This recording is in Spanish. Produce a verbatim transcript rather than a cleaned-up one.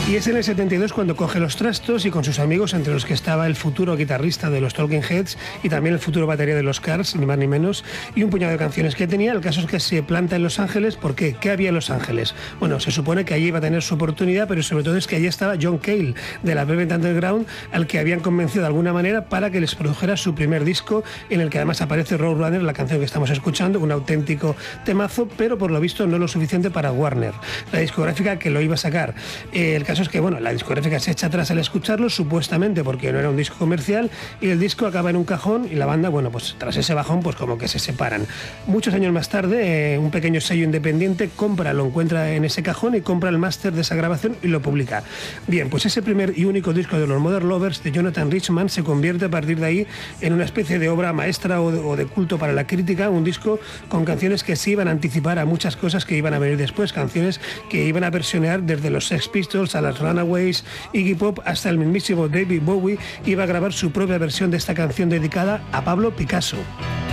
Y es en el setenta y dos cuando coge los trastos y con sus amigos, entre los que estaba el futuro guitarrista de los Talking Heads y también el futuro batería de los Cars, ni más ni menos, y un puñado de canciones que tenía. El caso es que se planta en Los Ángeles. ¿Por qué? ¿Qué había en Los Ángeles? Bueno, se supone que allí iba a tener su oportunidad, pero sobre todo es que allí estaba John Cale, de la Velvet Underground, al que habían convencido de alguna manera para que les produjera su primer disco, en el que además aparece Roadrunner, la canción que estamos escuchando, un auténtico temazo, pero por lo visto no lo suficiente para Warner, la discográfica que lo iba a sacar. Eh, el caso es que, bueno, la discográfica se echa atrás al escucharlo, supuestamente porque no era un disco comercial, y el disco acaba en un cajón y la banda, bueno, pues tras ese bajón, pues como que se separan. Muchos años más tarde, eh, un pequeño sello independiente compra, lo encuentra en ese cajón y compra el máster de esa grabación y lo publica. Bien, pues ese primer y único disco de los Modern Lovers de Jonathan Richman se convierte a partir de ahí en una especie de obra maestra o de, o de culto para la crítica, un disco con canciones que se iban a anticipar a muchas cosas que iban a venir después, canciones que iban a versionear desde los Sex Pistols a las Runaways, Iggy Pop, hasta el mismísimo David Bowie iba a grabar su propia versión de esta canción dedicada a Pablo Picasso.